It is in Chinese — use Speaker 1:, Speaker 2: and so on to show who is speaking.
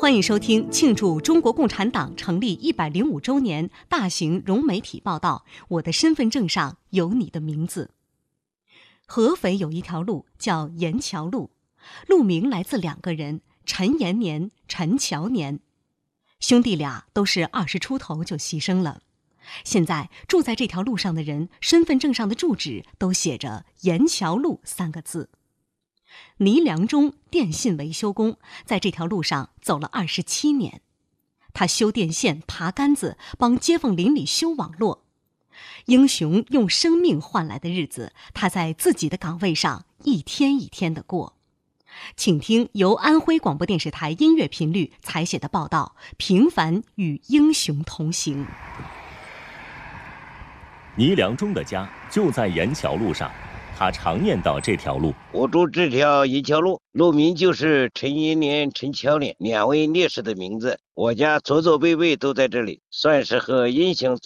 Speaker 1: 欢迎收听庆祝中国共产党成立105周年大型融媒体报道《我的身份证上有你的名字》。合肥有一条路叫沿桥路，路名来自两个人，陈延年、陈乔年。兄弟俩都是20出头就牺牲了。现在住在这条路上的人，身份证上的住址都写着沿桥路3个字。倪良忠电信维修工在这条路上走了27年，他修电线、爬杆子，帮街坊邻里修网络。英雄用生命换来的日子，他在自己的岗位上一天一天地过。请听由安徽广播电视台音乐频率采写的报道《平凡与英雄同行》。
Speaker 2: 倪良忠的家就在沿桥路上，他常念叨这条路。
Speaker 3: 我住这条沿桥路，路名就是陈延年、陈乔年2位烈士的名字。我家祖祖辈辈都在这里，算是和英雄